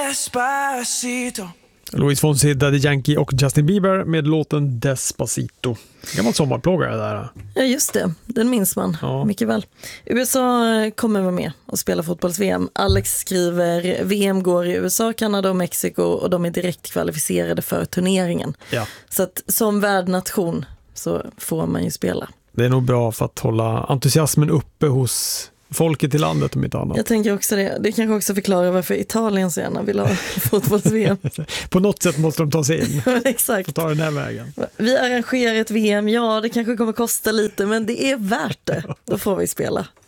Despacito. Luis Fonsi, Daddy Yankee och Justin Bieber med låten Despacito. Gammal sommarplågare där. Ja, just det. Den minns man mycket väl. USA kommer vara med och spela fotbolls-VM. Alex skriver, VM går i USA, Kanada och Mexiko och de är direkt kvalificerade för turneringen. Ja. Så att som värdnation så får man ju spela. Det är nog bra för att hålla entusiasmen uppe hos folket i landet om inte annat. Jag tänker också det. Det kanske också förklarar varför Italien så gärna vill ha fotbolls-VM. På något sätt måste de ta sig in. Exakt. Och ta den här vägen. Vi arrangerar ett VM, ja det kanske kommer kosta lite men det är värt det. Då får vi spela.